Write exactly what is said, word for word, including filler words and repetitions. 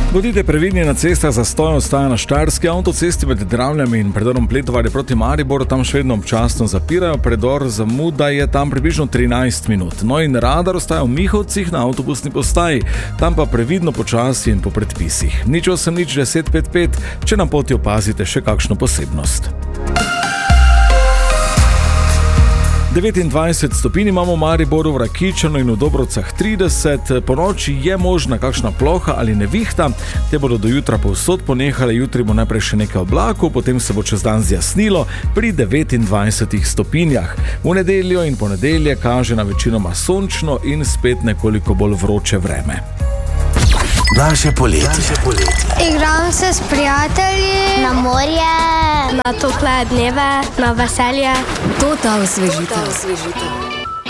Bodite previdni na cestah, zastoj ostaja na štajerski avtocesti med Dravljami in predorom Pletovarje proti Mariboru, tam še vedno občasno zapirajo, predor zamuda je tam približno trinajst minut. No in radar ostaja v Mihovcih na avtobusni postaji, tam pa previdno počasi in po predpisih. Nič osem nič deset pet pet, če na poti opazite še kakšno posebnost. devetindvajset stopinj imamo v Mariboru, v Rakičanu in v Dobrovcah trideset, po noči je možna kakšna ploha ali nevihta, te bodo do jutra povsod ponehale, jutri bo najprej še nekaj oblakov, potem se bo čez dan zjasnilo pri devetindvajsetih stopinjah. V nedeljo in ponedelje kaže na večinoma sončno in spet nekoliko bolj vroče vreme. Naše poletje. Igram se s prijatelji na morje, na tople dneve, na veselje. To ta osvežitev.